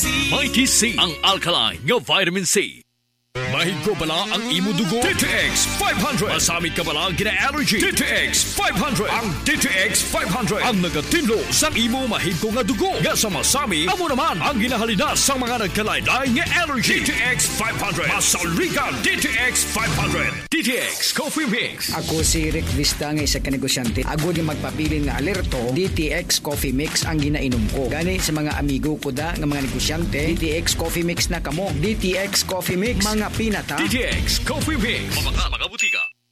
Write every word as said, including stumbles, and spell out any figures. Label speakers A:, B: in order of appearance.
A: C.
B: Mighty C, ang alkaline nga vitamin C. Mahig ko bala ang imo dugo? D T X five hundred. Masamit ka bala ang gina-allergy? D T X five hundred. Ang D T X five hundred ang nagatinlo sa imo mahig ko nga dugo. Nga sa masami, amo naman ang ginahalinas sa mga nagkalaylay nga allergy. D T X five hundred. Masaurikan D T X five hundred. D T X Coffee Mix.
C: Ako si Rick Vista nga isa ka negosyante. Agod yung magpabilin nga alerto, D T X Coffee Mix ang ginainom ko. Gani sa mga amigo ko da nga mga negosyante, D T X Coffee Mix na kamo. D T X Coffee Mix, mga pinata.
B: D T X Coffee Mix. Mabaka, mga butika.